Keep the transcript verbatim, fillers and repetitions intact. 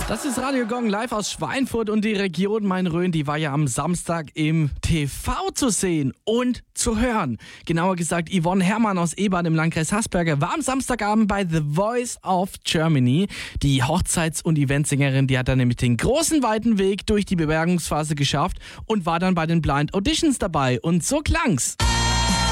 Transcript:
Das ist Radio Gong live aus Schweinfurt und die Region Main-Rhön, die war ja am Samstag im T V zu sehen und zu hören. Genauer gesagt, Yvonne Herrmann aus Ebern im Landkreis Haßberge war am Samstagabend bei The Voice of Germany. Die Hochzeits- und Eventsängerin, die hat dann nämlich den großen, weiten Weg durch die Bewerbungsphase geschafft und war dann bei den Blind Auditions dabei. Und so klang's.